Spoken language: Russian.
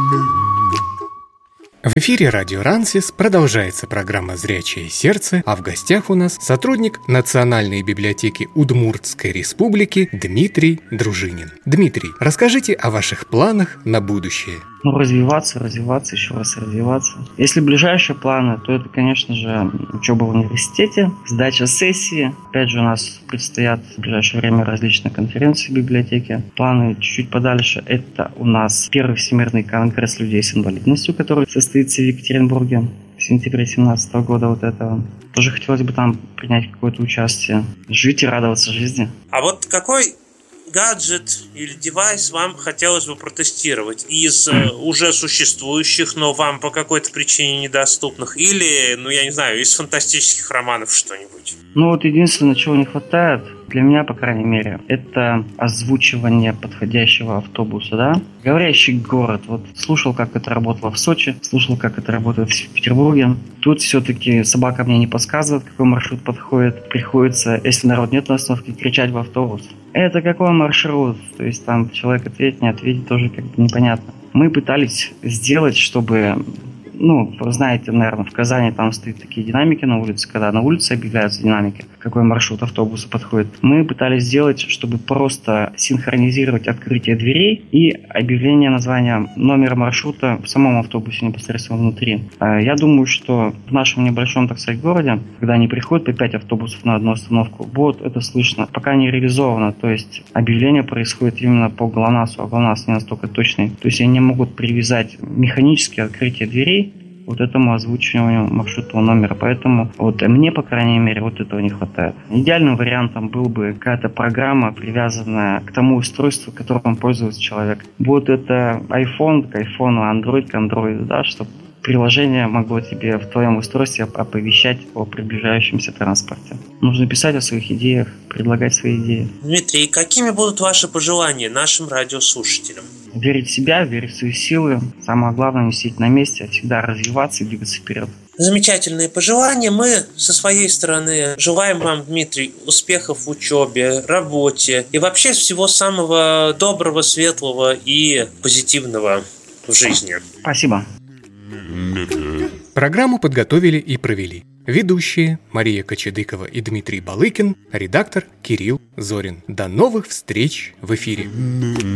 В эфире радио Рансис продолжается программа «Зрячее сердце», а в гостях у нас сотрудник Национальной библиотеки Удмуртской республики Дмитрий Дружинин. Дмитрий, расскажите о ваших планах на будущее. Развиваться, еще раз развиваться. Если ближайшие планы, то это, конечно же, учеба в университете, сдача сессии. Опять же, у нас предстоят в ближайшее время различные конференции в библиотеке. Планы чуть-чуть подальше. Это у нас первый Всемирный конгресс людей с инвалидностью, который состоится в Екатеринбурге в сентябре 2017 года вот этого. Тоже хотелось бы там принять какое-то участие. Жить и радоваться жизни. А вот какой гаджет или девайс вам хотелось бы протестировать из уже существующих, но вам по какой-то причине недоступных, или, я не знаю, из фантастических романов что-нибудь? Единственное, чего не хватает, для меня, по крайней мере, это озвучивание подходящего автобуса, да? Говорящий город. Слушал, как это работало в Сочи, слушал, как это работает в Петербурге. Тут все-таки собака мне не подсказывает, какой маршрут подходит. Приходится, если народ нет на остановке, кричать в автобус. Это какой маршрут? То есть там человек ответит, не ответит, тоже непонятно. Мы пытались сделать, чтобы... вы знаете, наверное, в Казани там стоят такие динамики на улице, когда на улице объявляются динамики, какой маршрут автобуса подходит. Мы пытались сделать, чтобы просто синхронизировать открытие дверей и объявление названия номера маршрута в самом автобусе непосредственно внутри. Я думаю, что в нашем небольшом, так сказать, городе, когда они приходят по 5 автобусов на одну остановку, будет это слышно. Пока не реализовано, то есть объявление происходит именно по ГЛОНАССу, а ГЛОНАСС не настолько точный. То есть они не могут привязать механические открытие дверей этому озвучиванию маршрутного номера. Поэтому мне, по крайней мере, этого не хватает. Идеальным вариантом был бы какая-то программа, привязанная к тому устройству, которым пользуется человек. Будет это iPhone к iPhone, Android к Android, да, чтобы приложение могло тебе в твоем устройстве оповещать о приближающемся транспорте. Нужно писать о своих идеях, предлагать свои идеи. Дмитрий, какими будут ваши пожелания нашим радиослушателям? Верить в себя, верить в свои силы. Самое главное, не сидеть на месте, а всегда развиваться и двигаться вперед. Замечательные пожелания. Мы со своей стороны желаем вам, Дмитрий, успехов в учебе, работе и вообще всего самого доброго, светлого и позитивного в жизни. Спасибо. Программу подготовили и провели ведущие Мария Кочедыкова и Дмитрий Балыкин, редактор Кирилл Зорин. До новых встреч в эфире.